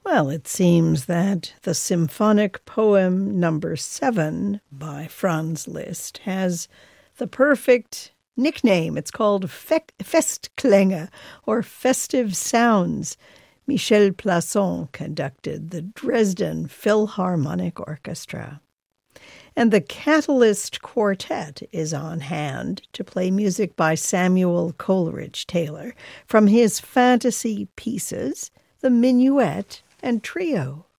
Well, it seems that the symphonic poem number 7 by Franz Liszt has the perfect nickname. It's called Festklänge, or Festive Sounds. Michel Plasson conducted the Dresden Philharmonic Orchestra. And the Catalyst Quartet is on hand to play music by Samuel Coleridge Taylor from his fantasy pieces, The Minuet and Trio.